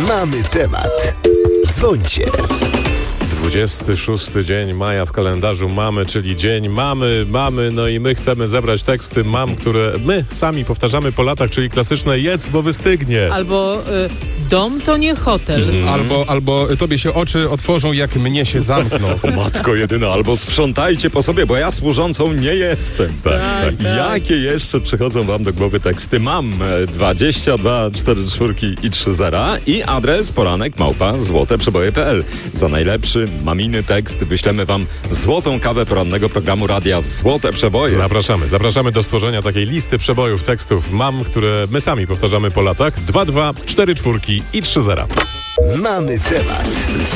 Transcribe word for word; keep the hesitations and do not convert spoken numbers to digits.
Mamy temat. Dzwońcie. dwudziesty szósty dzień maja w kalendarzu mamy, czyli dzień mamy, mamy, no i my chcemy zebrać teksty mam, które my sami powtarzamy po latach, czyli klasyczne jedz, bo wystygnie. Albo y, dom to nie hotel. Mhm. Albo, albo tobie się oczy otworzą, jak mnie się zamkną. O matko jedyna, albo sprzątajcie po sobie, bo ja służącą nie jestem. Tak, tak. Jakie jeszcze przychodzą wam do głowy teksty? Mam dwadzieścia dwa cztery cztery i trzy zera i adres poranek małpa złoteprzeboje kropka p l. Za najlepszy maminy tekst wyślemy wam złotą kawę porannego programu radia Złote Przeboje. Zapraszamy, zapraszamy do stworzenia takiej listy przebojów tekstów mam, które my sami powtarzamy po latach. dwa dwa cztery cztery i trzy zera. Mamy temat.